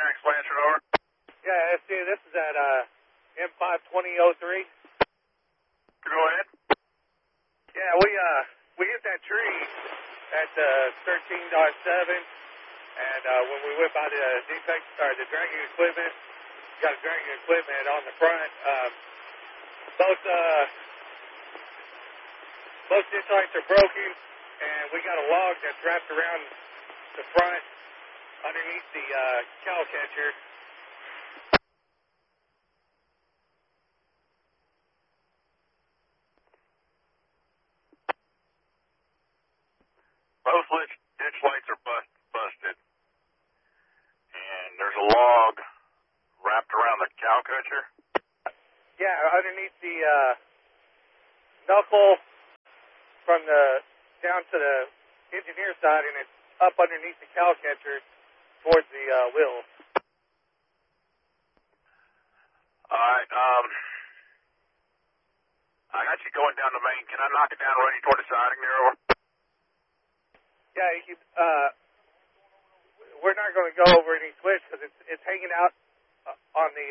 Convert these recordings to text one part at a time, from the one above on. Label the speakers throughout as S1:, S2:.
S1: Max Blanchard, over.
S2: Yeah, SC, this is at M52003.
S1: Go ahead.
S2: Yeah, we hit that tree at 13.7, and when we went by the defect or the dragging equipment, got a dragging equipment on the front. Both ditch lights are broken, and we got a log that's wrapped around the front underneath the cow catcher.
S1: Both ditch lights are busted, and there's a log wrapped around the cow catcher.
S2: Yeah, underneath the knuckle from the down to the engineer side, and it's up underneath the cow catcher towards the wheel.
S1: All right. I got you going down the main. Can I knock it down running toward the siding there, over?
S2: Yeah, you can, we're not going to go over any switch because it's hanging out on the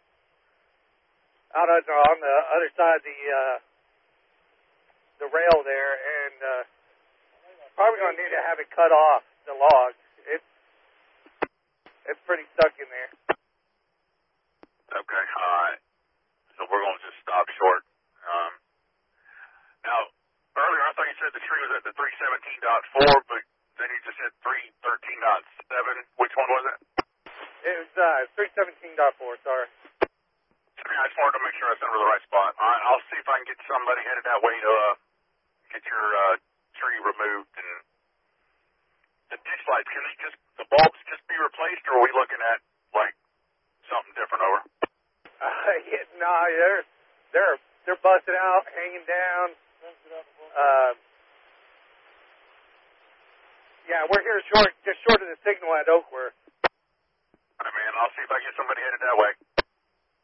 S2: on the other side of the rail there, and probably going to need to have it cut off the log. It's pretty stuck in there.
S1: Okay, all right. So we're going to just stop short. Now, earlier I thought you said the tree was at the 317.4, but then you just said 313.7. Which one was it?
S2: It was 317.4, sorry.
S1: Okay, I just wanted to make sure I sent her the right spot. All right, I'll see if I can get somebody headed that way to get your tree removed. And the ditch lights, can they just, the bulbs just be replaced, or are we looking at, like, something different, over?
S2: They're busted out, hanging down. Yeah, we're here just short of the signal at Oakworth.